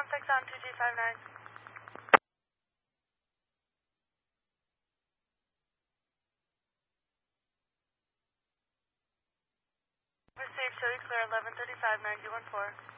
Contact on 2G59. Received, show you clear 1135, 914.